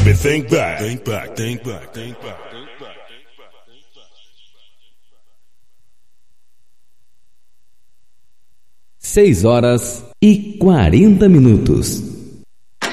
me think back. Think back, think back, think back. 6 horas e 40 minutos.